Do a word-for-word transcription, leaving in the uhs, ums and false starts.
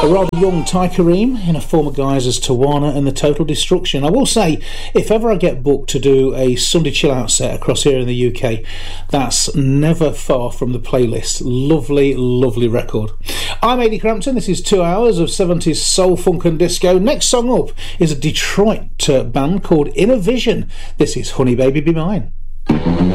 A rather young Ty Kareem in a former guise as Tawana and the Total Destruction. I will say, if ever I get booked to do a Sunday chill out set across here in the U K, that's never far from the playlist. Lovely, lovely record. I'm Adi Crampton. This is two hours of seventies soul, funk and disco. Next song up is a Detroit uh, band called Inner Vision. This is Honey Baby Be Mine.